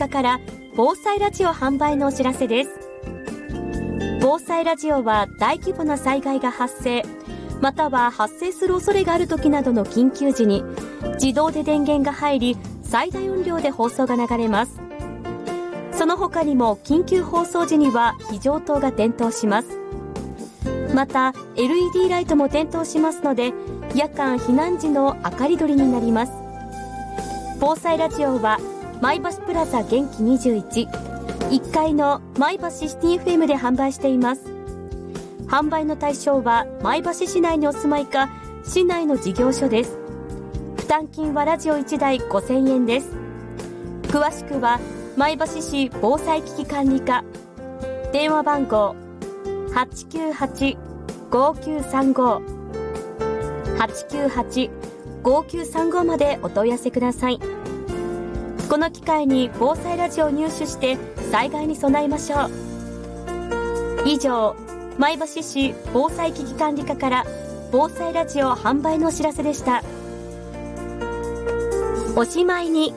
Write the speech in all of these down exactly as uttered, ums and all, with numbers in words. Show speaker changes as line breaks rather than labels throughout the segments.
課から防災ラジオ販売のお知らせです。防災ラジオは大規模な災害が発生、または発生する恐れがある時などの緊急時に自動で電源が入り、最大音量で放送が流れます。その他にも緊急放送時には非常灯が点灯します。また エルイーディー ライトも点灯しますので、夜間避難時の明かり取りになります。防災ラジオは前橋プラザ元気にじゅういち、いっかいの前橋シティ エフエム で販売しています。販売の対象は前橋市内にお住まいか市内の事業所です。負担金はラジオいちだいごせんえんです。詳しくは前橋市防災危機管理課、電話番号 はちきゅうはち ごきゅうさんご はちきゅうはち ごきゅうさんご までお問い合わせください。この機会に防災ラジオを入手して災害に備えましょう。以上、前橋市防災危機管理課から防災ラジオ販売のお知らせでした。おしまいに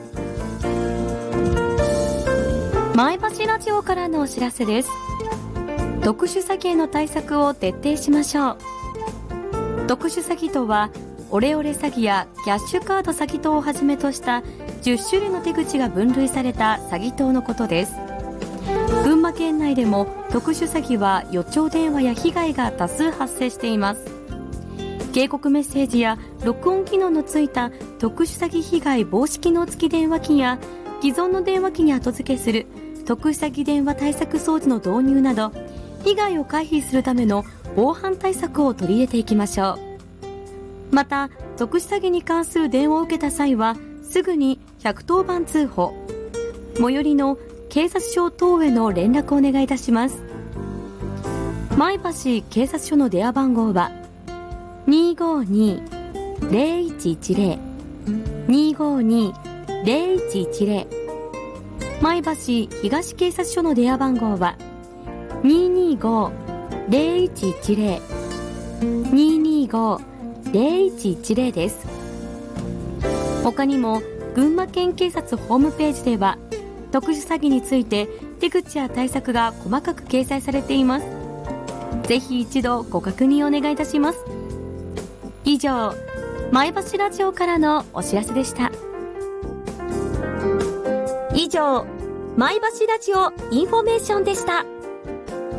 前橋ラジオからのお知らせです。特殊詐欺への対策を徹底しましょう。特殊詐欺とはオレオレ詐欺やキャッシュカード詐欺等をはじめとしたじゅっしゅるいの手口が分類された詐欺等のことです。群馬県内でも特殊詐欺は予兆電話や被害が多数発生しています。警告メッセージや録音機能のついた特殊詐欺被害防止機能付き電話機や既存の電話機に後付けする特殊詐欺電話対策装置の導入など、被害を回避するための防犯対策を取り入れていきましょう。また、特殊詐欺に関する電話を受けた際はすぐにひゃくとおばん通報、最寄りの警察署等への連絡をお願いいたします。前橋警察署の電話番号は にーごーにー ぜろいちいちぜろ にーごーにー ぜろいちいちぜろ、前橋東警察署の電話番号は にーにーごー ぜろいちいちぜろ にーにーごー ぜろいちいちぜろ です。他にも群馬県警察ホームページでは特殊詐欺について手口や対策が細かく掲載されています。ぜひ一度ご確認お願いいたします。以上、前橋ラジオからのお知らせでした。以上、前橋ラジオインフォメーションでした。